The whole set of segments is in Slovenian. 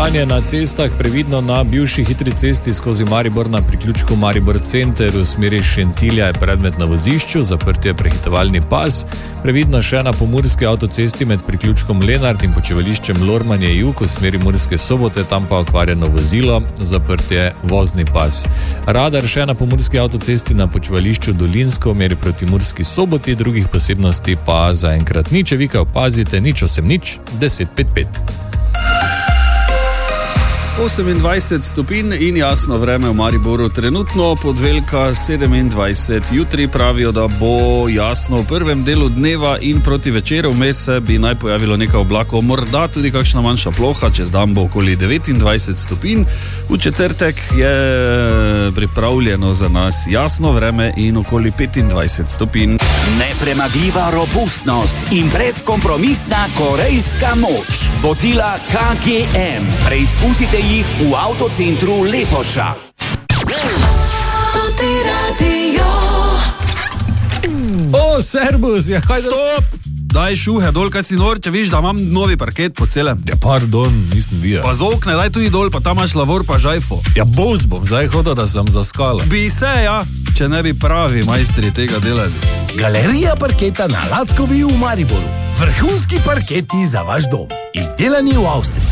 Stanje na cestah, previdno na bivši hitri cesti skozi Maribor na priključku Maribor Center v smeri Šentilja je predmet na vozišču, zaprt je prehitevalni pas. Previdno še na pomurski avtocesti med priključkom Lenart in počivališčem Lormanje jug v smeri Murske Sobote, tam pa okvarjeno vozilo, zaprt je vozni pas. Radar še na pomurski avtocesti na počivališču Dolinsko v meri proti Murski Soboti, drugih posebnosti pa zaenkrat ni. Če vi kaj opazite, nič 1055. 28 stopinj in jasno vreme v Mariboru trenutno, Podvelka 27. Jutri pravijo, da bo jasno v prvem delu dneva in proti večeru, vmes se bi naj pojavilo nekaj oblakov, morda tudi kakšna manjša ploha, čez dan bo okoli 29 stopinj. V četrtek je pripravljeno za nas jasno vreme in okoli 25 stopinj. Nepremagljiva robustnost in brezkompromisna korejska moč. Vozila KGM. Preizkusite jih v avtocentru Lepoša. O, servus, ja, kaj Stop! Daj šuhe dol, kaj si nor, če viš, da imam novi parket po celem. Ja, pardon, nisem videl. Pa z okne, daj tudi dol, pa tam imaš lavor pa žajfo. Ja, bom zdaj hodil, da sem zaskala. Bi se, ja, če ne bi pravi majstri tega delali. Galerija parketa na Lackovi v Mariboru. Vrhunski parketi za vaš dom. Izdelani v Avstriji.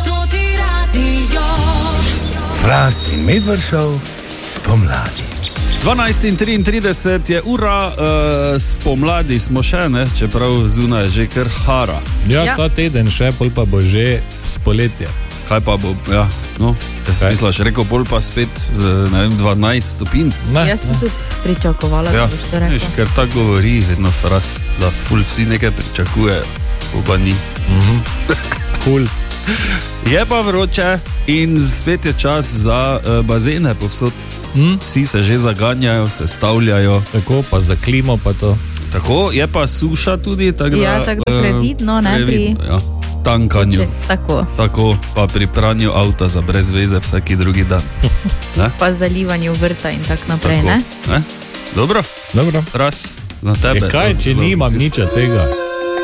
Fras in Medvršov spomladi. 12:33 je ura, spomladi smo še, ne? Čeprav zunaj je že kar hara. Ja, ta teden še, pol pa bo že spoletje. Kaj pa bo, ja, no, jaz misliš, rekel pol pa spet, ne vem, 12 stopinj. Jaz sem tudi pričakovala, ja, da boš to rekel. Ker tako govori vedno Fras, da ful vsi nekaj pričakujejo, pa ni. Cool. Je pa vroče in spet je čas za bazene povsod. Vsi se že zaganjajo, se stavljajo. Tako, pa za klimo pa to. Tako, je pa suša tudi, tako da... Ja, tako da previdno, ne, pri... Ja, tankanju. Tako, pa pri pranju avta za brez veze vsaki drugi dan. Pa zalivanju vrta in tak naprej, tako, ne? Dobro? Dobro. Raz, na tebe. Kaj, če nimam nič od tega?